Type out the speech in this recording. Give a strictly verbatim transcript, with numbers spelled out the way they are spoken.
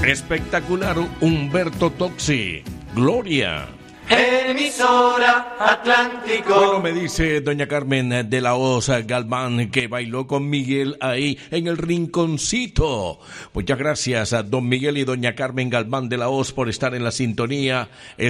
Espectacular Humberto Toxi. Gloria. Emisora Atlántico. Bueno, me dice doña Carmen de la Hoz Galván que bailó con Miguel ahí en el rinconcito. Muchas gracias a don Miguel y doña Carmen Galván de la Hoz por estar en la sintonía.